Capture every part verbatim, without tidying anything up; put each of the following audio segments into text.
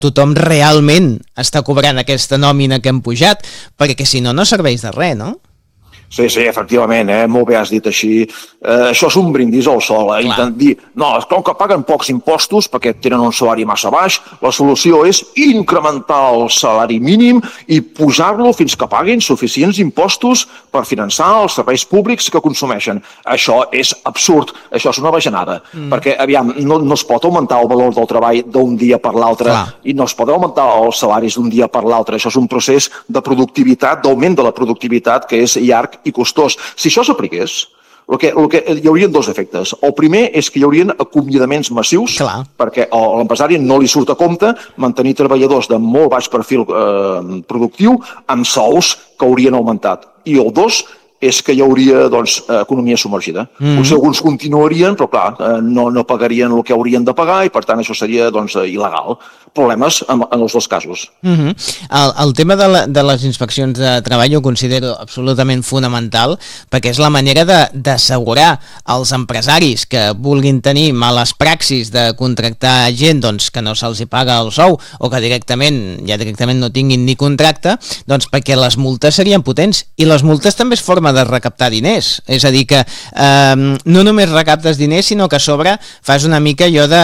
tothom realment està cobrant aquesta nòmina que hem pujat, perquè si no, no serveix de res, no? Sí, sí, efectivament, eh? Molt bé has dit així. Eh, això és un brindis al sol, eh? Intent dir, no, com que paguen pocs impostos perquè tenen un salari massa baix, la solució és incrementar el salari mínim i pujar-lo fins que paguin suficients impostos per finançar els serveis públics que consumeixen. Això és absurd, això és una bajanada, mm. perquè, aviam, no, no es pot augmentar el valor del treball d'un dia per l'altre i no es pot augmentar els salaris d'un dia per l'altre. Això és un procés de productivitat, d'augment de la productivitat que és llarg i costós. Si això s'apliqués, el que, el que, hi haurien dos efectes. El primer és que hi haurien acomiadaments massius, Clar. perquè a l'empresari no li surt a compte mantenir treballadors de molt baix perfil eh, productiu amb sous que haurien augmentat. I el dos és que hi hauria doncs, economia submergida. Mm-hmm. Potser alguns continuarien, però clar, no, no pagarien el que haurien de pagar i per tant això seria doncs, il·legal. Problemes en, en els dos casos. Mm-hmm. el, el tema de, la, de les inspeccions de treball ho considero absolutament fonamental perquè és la manera d'assegurar als empresaris que vulguin tenir males praxis de contractar gent doncs, que no se'ls hi paga el sou o que directament ja directament no tinguin ni contracte, doncs perquè les multes serien potents i les multes també es forma de recaptar diners, és a dir que eh, no només recaptes diners sinó que a sobre fas una mica allò de,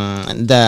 de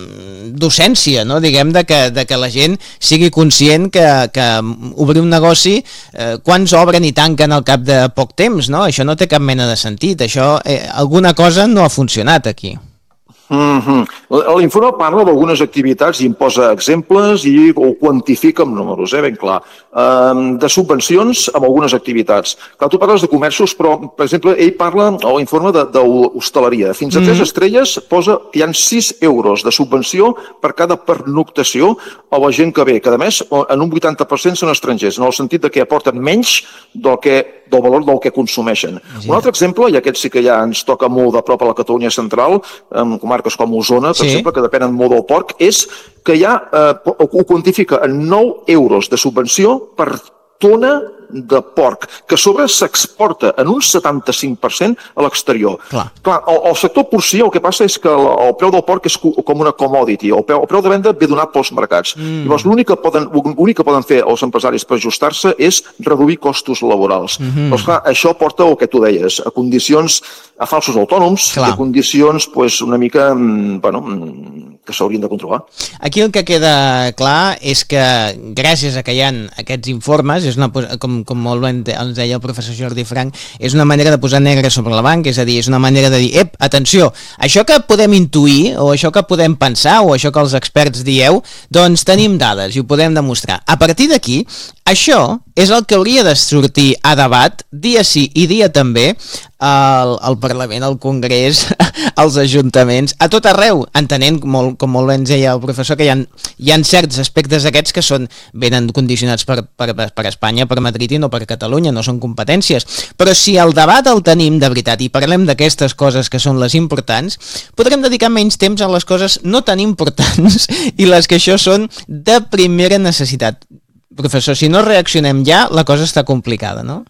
docència, no? Diguem de que, de que la gent sigui conscient que, que obrir un negoci eh, quants obren i tanquen al cap de poc temps, no? Això no té cap mena de sentit, això eh, alguna cosa no ha funcionat aquí. Mm-hmm. L'informe parla d'algunes activitats i en posa exemples i ho quantifica amb números, eh, ben clar. Um, de subvencions amb algunes activitats. Clar, tu parles de comerços, però, per exemple, ell parla, o informa d'hostaleria. Fins a tres mm-hmm. estrelles posa que hi ha sis euros de subvenció per cada pernoctació a la gent que ve, que a més en un vuitanta per cent són estrangers, en el sentit de que aporten menys del, que, del valor del que consumeixen. Sí. Un altre exemple, i aquest sí que ja ens toca molt de prop a la Catalunya central, amb comarques com Osona, per sí. exemple, que depenen molt del porc, és que ja eh, ho quantifica en nou euros de subvenció per tona de porc, que a sobre s'exporta en un setanta-cinc per cent a l'exterior. Clar. Clar, el, el sector porcí el que passa és que el, el preu del porc és com una commodity, el preu, el preu de venda ve donat pels mercats. Mm. Llavors l'únic que, poden, l'únic que poden fer els empresaris per ajustar-se és reduir costos laborals. Mm-hmm. Però clar, això porta el que tu deies, a condicions, a falsos autònoms, clar. a condicions pues, una mica, bueno, que s'haurien de controlar. Aquí el que queda clar és que gràcies a que hi ha aquests informes, és una, com com molt bé ens deia el professor Jordi Frank, és una manera de posar negre sobre la banca, és a dir, és una manera de dir, ep, atenció, això que podem intuir, o això que podem pensar, o això que els experts dieu, doncs tenim dades i ho podem demostrar. A partir d'aquí, això és el que hauria de sortir a debat dia sí i dia també al, al Parlament, al Congrés, als ajuntaments, a tot arreu, entenent, molt, com molt bé ens deia el professor, que hi ha, hi ha certs aspectes aquests que són venen condicionats per, per, per Espanya, per Madrid i no per Catalunya, no són competències. Però si el debat el tenim de veritat i parlem d'aquestes coses que són les importants, podrem dedicar menys temps a les coses no tan importants i les que això són de primera necessitat. Professor, si no reaccionem ja, la cosa està complicada, no?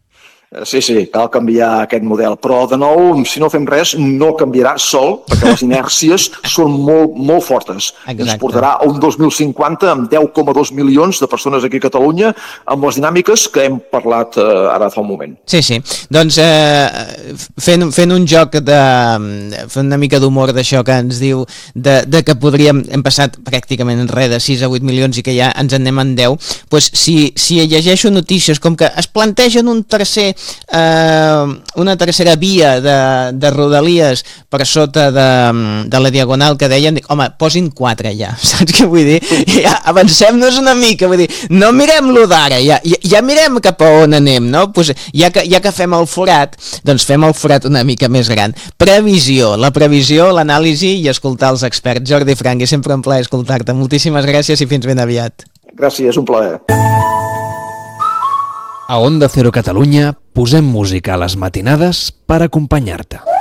Sí, sí, cal canviar aquest model, però de nou, si no fem res, no canviarà sol, perquè les inèrcies són molt, molt fortes. Exacte. Ens portarà a un dos mil cinquanta amb deu coma dos milions de persones aquí a Catalunya, amb les dinàmiques que hem parlat eh, ara fa un moment. Sí, sí. Doncs eh, fent, fent un joc de... fent una mica d'humor d'això que ens diu de, de que podríem... hem passat pràcticament en res de sis a vuit milions i que ja ens en anem en deu, doncs si, si llegeixo notícies com que es plantegen un tercer Eh, una tercera via de, de Rodalies per sota de, de la Diagonal que deien, dic, home, posin quatre ja, saps què vull dir? Ja, avancem-nos una mica, vull dir, no mirem-lo d'ara, ja, ja, ja mirem cap a on anem, no? Pues ja, que, ja que fem el forat, doncs fem el forat una mica més gran. Previsió, la previsió, l'anàlisi i escoltar els experts. Jordi Frank, és sempre un plaer escoltar-te. Moltíssimes gràcies i fins ben aviat. Gràcies, un plaer. A Onda Cero Catalunya posem música a les matinades per acompanyar-te.